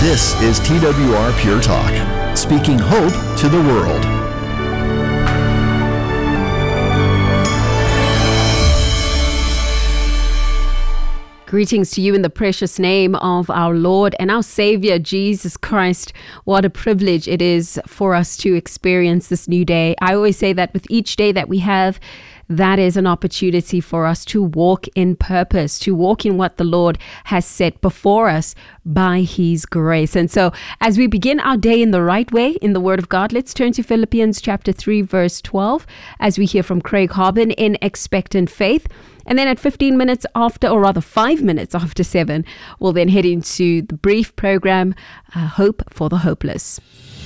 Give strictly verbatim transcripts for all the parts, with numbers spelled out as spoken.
This is T W R Pure Talk, speaking hope to the world. Greetings to you in the precious name of our Lord and our Savior, Jesus Christ. What a privilege it is for us to experience this new day. I always say that with each day that we have, that is an opportunity for us to walk in purpose, to walk in what the Lord has set before us by His grace. And so as we begin our day in the right way, in the Word of God, let's turn to Philippians chapter three, verse twelve, as we hear from Craig Harbin in Expectant Faith. And then at fifteen minutes after, or rather five minutes after seven, we'll then head into the brief program, uh, Hope for the Hopeless.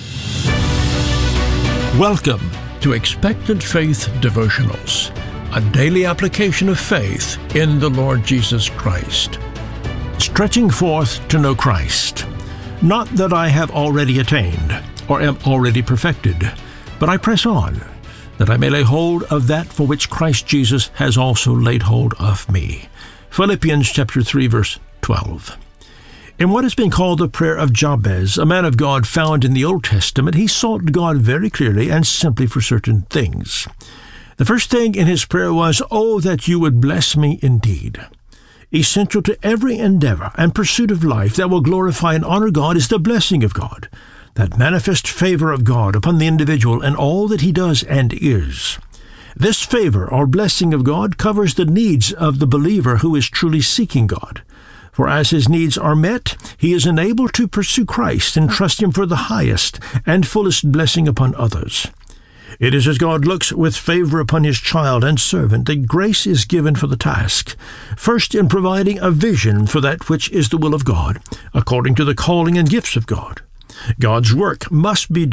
Welcome to Expectant Faith Devotionals, a daily application of faith in the Lord Jesus Christ. Stretching forth to know Christ. Not that I have already attained or am already perfected, but I press on, that I may lay hold of that for which Christ Jesus has also laid hold of me. Philippians chapter three, verse twelve. In what has been called the prayer of Jabez, a man of God found in the Old Testament, he sought God very clearly and simply for certain things. The first thing in his prayer was, "Oh, that you would bless me indeed." Essential to every endeavor and pursuit of life that will glorify and honor God is the blessing of God, that manifest favor of God upon the individual and all that he does and is. This favor or blessing of God covers the needs of the believer who is truly seeking God. For as his needs are met, he is enabled to pursue Christ and trust Him for the highest and fullest blessing upon others. It is as God looks with favor upon His child and servant that grace is given for the task, first in providing a vision for that which is the will of God, according to the calling and gifts of God. God's work must be